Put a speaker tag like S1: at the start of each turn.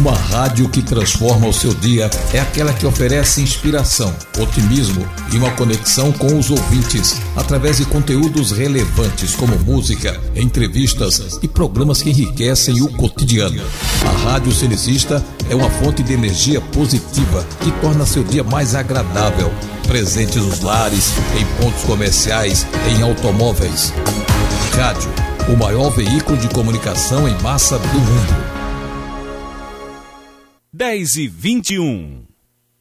S1: Uma rádio que transforma o seu dia é aquela que oferece inspiração, otimismo e uma conexão com os ouvintes através de conteúdos relevantes como música, entrevistas e programas que enriquecem o cotidiano. A Rádio Cenicista é uma fonte de energia positiva que torna seu dia mais agradável, presente nos lares, em pontos comerciais, em automóveis. Rádio, o maior veículo de comunicação em massa do mundo.
S2: 10h21.